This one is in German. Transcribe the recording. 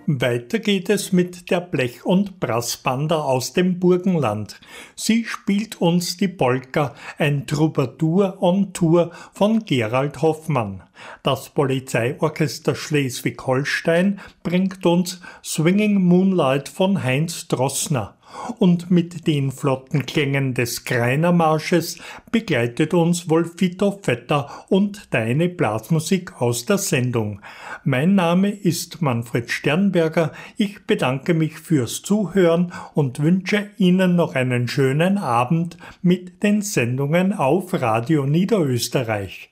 Weiter geht es mit der Blech- und Brassbanda aus dem Burgenland. Sie spielt uns die Polka, ein Troubadour on Tour von Gerald Hoffmann. Das Polizeiorchester Schleswig-Holstein bringt uns Swinging Moonlight von Heinz Drossner. Und mit den flotten Klängen des Greiner Marsches begleitet uns Wolfito Vetter und deine Blasmusik aus der Sendung. Mein Name ist Manfred Sternberger. Ich bedanke mich fürs Zuhören und wünsche Ihnen noch einen schönen Abend mit den Sendungen auf Radio Niederösterreich.